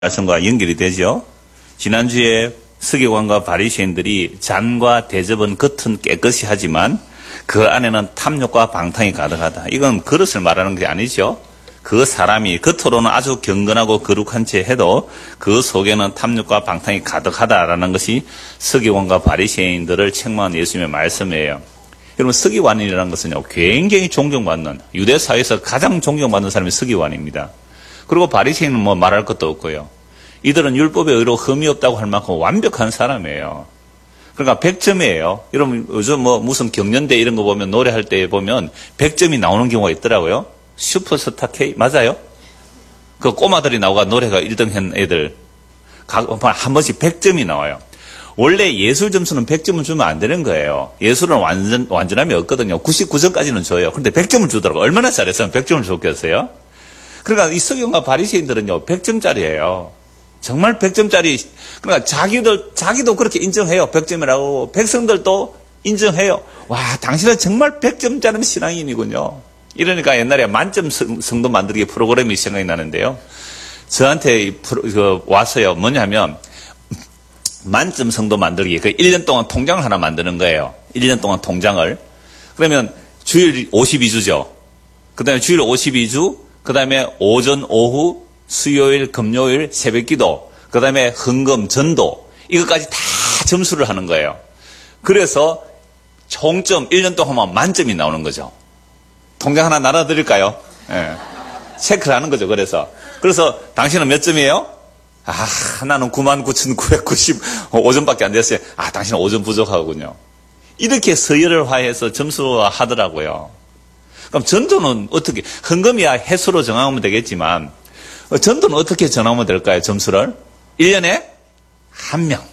말씀과 연결이 되죠. 지난주에 서기관과 바리새인들이 잔과 대접은 겉은 깨끗이 하지만 그 안에는 탐욕과 방탕이 가득하다. 이건 그릇을 말하는 게 아니죠. 그 사람이 겉으로는 아주 경건하고 거룩한 채 해도 그 속에는 탐욕과 방탕이 가득하다라는 것이 서기관과 바리새인들을 책망한 예수님의 말씀이에요. 여러분, 서기관이라는 것은요, 굉장히 존경받는, 유대 사회에서 가장 존경받는 사람이 서기관입니다. 그리고 바리새인은 뭐 말할 것도 없고요. 이들은 율법의 의로 흠이 없다고 할 만큼 완벽한 사람이에요. 그러니까 100점이에요. 여러분, 요즘 뭐 무슨 경연대 이런 거 보면 노래할 때 보면 100점이 나오는 경우가 있더라고요. 슈퍼스타 K, 맞아요? 그 꼬마들이 나오가 노래가 1등 한 애들. 한 번씩 100점이 나와요. 원래 예술 점수는 100점을 주면 안 되는 거예요. 예술은 완전함이 없거든요. 99점까지는 줘요. 근데 100점을 주더라고요. 얼마나 잘했으면 100점을 줬겠어요? 그러니까 이 서기관과 바리새인들은요, 100점짜리예요. 정말 100점짜리, 그러니까 자기도 그렇게 인정해요. 100점이라고. 백성들도 인정해요. 와, 당신은 정말 100점짜리 신앙인이군요. 이러니까 옛날에 만점 성도 만들기 프로그램이 생각이 나는데요. 저한테 와서요, 뭐냐면, 만점 성도 만들기, 그 1년 동안 통장을 하나 만드는 거예요. 1년 동안 통장을. 그러면 주일 52주죠. 그 다음에 주일 52주, 그 다음에 오전, 오후, 수요일, 금요일, 새벽기도, 그 다음에 헌금, 전도, 이것까지 다 점수를 하는 거예요. 그래서 총점 1년 동안 하면 만점이 나오는 거죠. 통장 하나 나눠드릴까요? 예. 체크를 하는 거죠. 그래서 당신은 몇 점이에요? 나는 99,995점밖에 안 됐어요. 당신은 5점 부족하군요. 이렇게 서열화해서 점수화하더라고요. 그럼 전도는 어떻게, 헌금이야 횟수로 정하면 되겠지만, 전도는 어떻게 정하면 될까요, 점수를? 1년에 1명.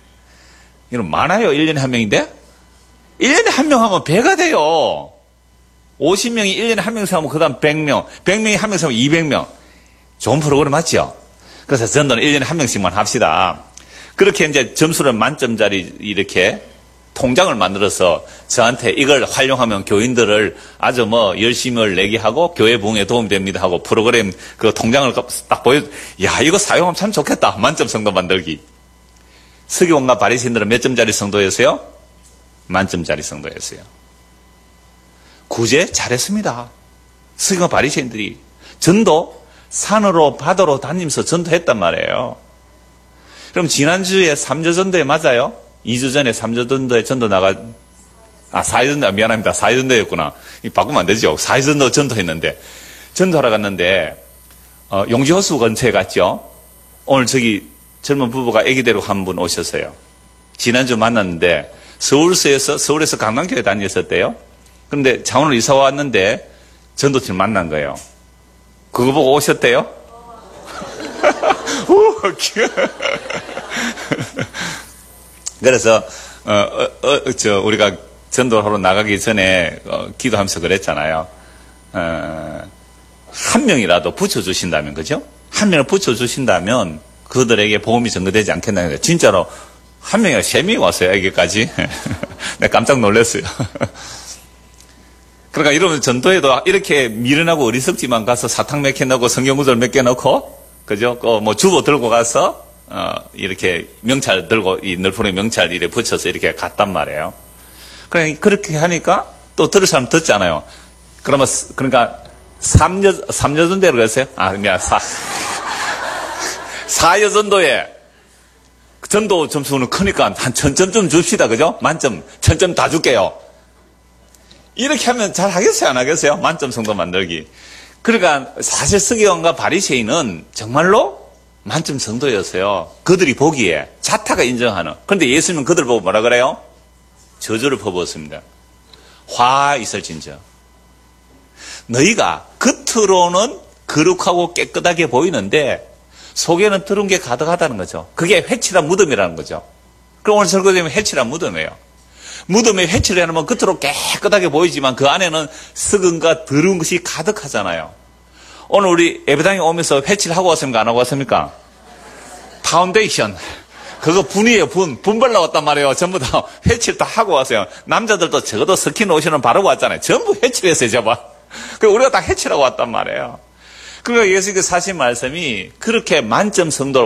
이건 많아요, 1년에 1명인데? 1년에 1명 하면 배가 돼요. 50명이 1년에 1명씩 하면 그 다음 100명. 100명이 1명씩 하면 200명. 좋은 프로그램 맞죠? 그래서 전도는 1년에 1명씩만 합시다. 그렇게 이제 점수를 만점짜리 이렇게 통장을 만들어서 저한테 이걸 활용하면 교인들을 아주 열심을 내게 하고 교회 부흥에 도움이 됩니다 하고 프로그램 그 통장을 딱 이거 사용하면 참 좋겠다. 만점 성도 만들기. 서기관과 바리새인들은 몇 점짜리 성도였어요? 만점짜리 성도였어요. 구제 잘했습니다. 서기관 바리새인들이 전도 산으로 바다로 다니면서 전도했단 말이에요. 그럼 지난주에 3조 전도에 맞아요? 2주 전에 3조 전도에 전도 4주 전도, 미안합니다. 4주 전도였구나. 바꾸면 안 되죠. 4주 전도 전도했는데, 전도하러 갔는데, 용지호수 근처에 갔죠. 오늘 저기 젊은 부부가 아기 데리고 한 분 오셨어요. 지난주 만났는데, 서울에서 강남교회 다녔었대요. 그런데 창원으로 이사 왔는데, 전도팀 만난 거예요. 그거 보고 오셨대요? 그래서 우리가 전도하러 나가기 전에 기도하면서 그랬잖아요. 한 명이라도 붙여주신다면, 그죠? 한 명을 붙여주신다면 그들에게 복음이 전거되지 않겠나요? 진짜로 한 명이 3명이 왔어요, 여기까지. 내가 깜짝 놀랐어요. 그러니까 이러면 전도에도 이렇게 미련하고 어리석지만 가서 사탕 몇 개 넣고 성경구절 몇 개 넣고, 그죠? 주보 들고 가서 이렇게 명찰 들고, 이 널푸른 명찰 이렇게 붙여서 이렇게 갔단 말이에요. 그렇게 하니까 또 들을 사람 듣잖아요. 그러니까 3여 전도에 그랬어요? 사여 전도에 전도 점수는 크니까 한 1000점 좀 줍시다. 그죠? 만점, 1000점 다 줄게요. 이렇게 하면 잘 하겠어요? 안 하겠어요? 만점 성도 만들기. 그러니까 사실 서기관과 바리새인은 정말로 만점 성도였어요. 그들이 보기에 자타가 인정하는. 그런데 예수님은 그들 보고 뭐라 그래요? 저주를 퍼부었습니다. 화 있을진저. 너희가 겉으로는 거룩하고 깨끗하게 보이는데 속에는 더러운 게 가득하다는 거죠. 그게 회칠한 무덤이라는 거죠. 그럼 오늘 설교되면 회칠한 무덤이에요. 무덤에 회칠을 해놓으면 겉으로 깨끗하게 보이지만 그 안에는 썩은과 더러운 것이 가득하잖아요. 오늘 우리 예배당에 오면서 회칠하고 왔습니까? 안 하고 왔습니까? 파운데이션. 그거 분이에요, 분 발라 왔단 말이에요. 전부 다 회칠 다 하고 왔어요. 남자들도 적어도 스킨 로션은 바르고 왔잖아요. 전부 회칠했어요, 저봐. 그리고 우리가 다 회칠하고 왔단 말이에요. 그러니까 예수님께서 하신 말씀이 그렇게 만점 성도로